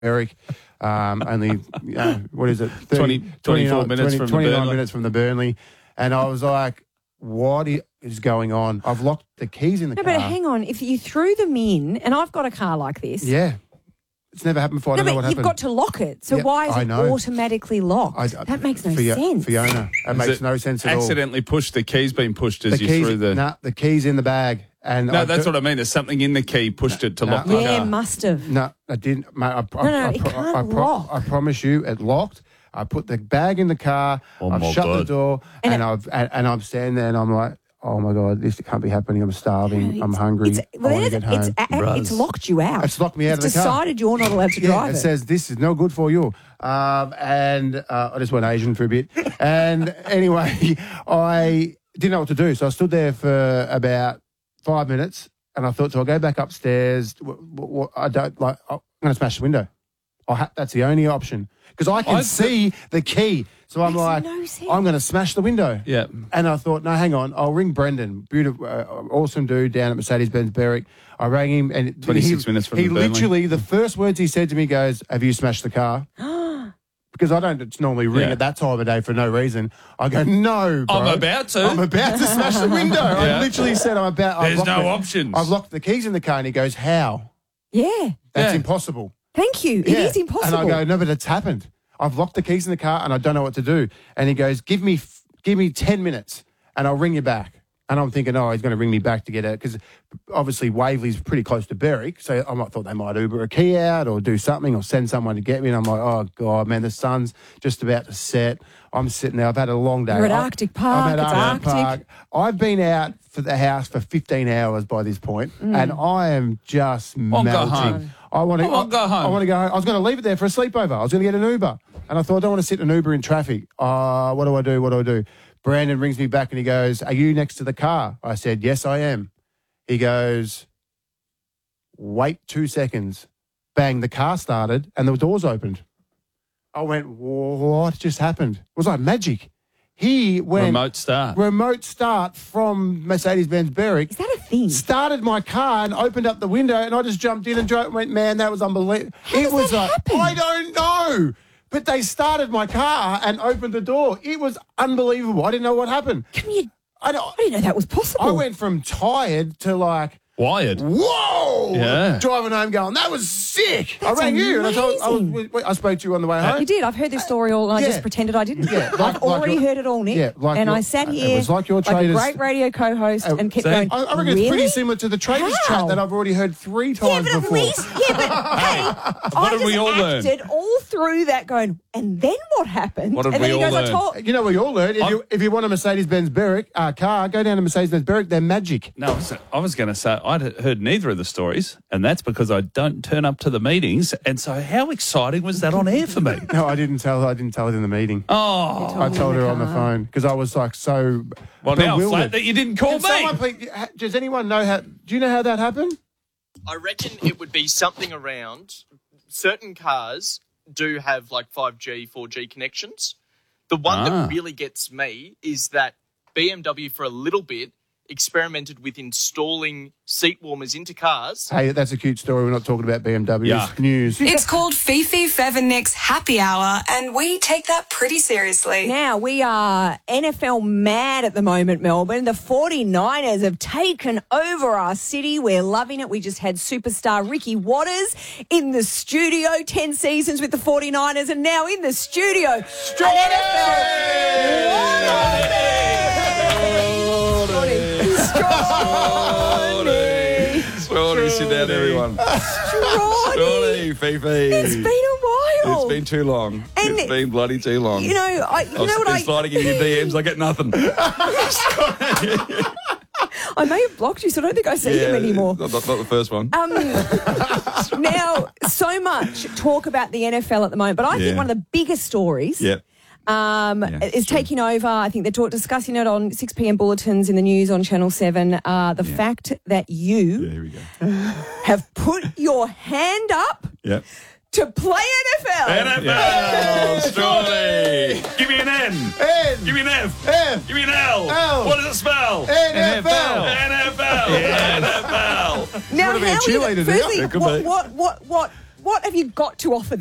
Berwick. Only, what is it? 24 minutes from 29 Burnley. minutes from the Burnley. And I was like, what is going on? I've locked the keys in the car. No, but hang on. If you threw them in, and I've got a car like this. Yeah. It's never happened before. I don't know what happened. You've got to lock it. So Yeah, why is I it know. automatically locked? That makes no sense. Fiona, that makes no sense at all. Accidentally pushed, the key's been pushed as you threw the... No, the key's in the bag. And No, that's what I mean. There's something in the key pushed it to lock the Yeah, car. must have. No, I didn't. Mate, it can't lock. I promise you, it locked. I put the bag in the car. I've shut the door, and I'm standing there, and I'm like, oh my God, this can't be happening. I'm starving. I'm hungry. I want to get home. It's locked you out. It's locked me out of the car. Decided you're not allowed to drive it says this is no good for you. And I just went Asian for a bit. And anyway, I didn't know what to do. So I stood there for about 5 minutes, and I thought, so I'll go back upstairs. I'm going to smash the window. That's the only option. Because I can see the key. So I'm like, I'm going to smash the window. Yeah. And I thought, no, hang on. I'll ring Brendan. Beautiful, awesome dude down at Mercedes-Benz Berwick. I rang him. And 26 minutes from the Burnley. He literally, the first words he said to me goes, have you smashed the car? Because I don't normally ring at that time of day for no reason. I go, no, bro. I'm about to. I'm about to smash the window. I literally said I'm about. There's no options. I've locked the keys in the car, and he goes, how? Yeah. That's impossible. Thank you. It is impossible. And I go, no, but it's happened. I've locked the keys in the car, and I don't know what to do. And he goes, give me 10 minutes, and I'll ring you back. And I'm thinking, oh, he's going to ring me back to get it. Because obviously Waverley's pretty close to Berwick. So I thought they might Uber a key out or do something or send someone to get me. And I'm like, oh, God, man, the sun's just about to set. I'm sitting there. I've had a long day. You're at Arctic Park. I'm at Arctic Park. I've been out for the house for 15 hours by this point, and I am just melting. Go home. I want to go home. I want to go home. I was going to leave it there for a sleepover. I was going to get an Uber. And I thought, I don't want to sit in an Uber in traffic. What do I do? What do I do? Brandon rings me back and he goes, are you next to the car? I said, yes, I am. He goes, wait 2 seconds. Bang, the car started and the doors opened. I went, what just happened? It was like magic. He went... Remote start from Mercedes-Benz Berwick. Is that a thing? Started my car and opened up the window and I just jumped in and went, man, that was unbelievable. How does that happen? I don't know. But they started my car and opened the door. It was unbelievable. I didn't know what happened. I didn't know that was possible. I went from tired to like... Wired. Whoa! Yeah. Driving home going, that was sick. That's I rang you and amazing. I spoke to you on the way home. You did. I've heard this story all and I just pretended I didn't. Yeah, I've already heard it all, Nick. Yeah, I sat here it was like your traders, a great radio co-host and kept going, I reckon it's pretty similar to the traders chat that I've already heard 3 times but before. hey, What did we all learn? acted all through that going, and then what happened? What did and we then he all goes, learn? You know what you all learned? If you want a Mercedes-Benz Berwick car, go down to Mercedes-Benz Berwick. They're magic. No, I was going to say, I'd heard neither of the stories, and that's because I don't turn up to the meetings. And so how exciting was that on air for me? No, I didn't tell her in the meeting. Oh. I told her on the phone because I was like so Well, now I'm bewildered. flat that you didn't call me. Someone please, does anyone know how... Do you know how that happened? I reckon it would be something around... Certain cars do have like 5G, 4G connections. The one that really gets me is that BMW for a little bit experimented with installing seat warmers into cars. Hey, that's a cute story. We're not talking about BMW. Yeah. It's news. It's called Fifi, Fev and Nick's Happy Hour, and we take that pretty seriously. Now, we are NFL mad at the moment, Melbourne. The 49ers have taken over our city. We're loving it. We just had superstar Ricky Waters in the studio, 10 seasons with the 49ers, and now in the studio, an NFL Strawny, sit down, everyone. Strawny, Fifi. It's been a while. It's been too long. And it's been bloody too long. You know, I've been sliding in your DMs. I get nothing. I may have blocked you, so I don't think I see him anymore. Not the first one. Now, so much talk about the NFL at the moment, but I think one of the biggest stories is taking over. I think they're discussing it on 6 p.m. bulletins in the news on Channel 7. The fact that you here we go. have put your hand up to play NFL. NFL, Strawny. Give me an N. Give me an F. Give me an L. What does it spell? NFL. NFL. Now, Would have been a cheerleader, firstly, didn't you? what what have you got to offer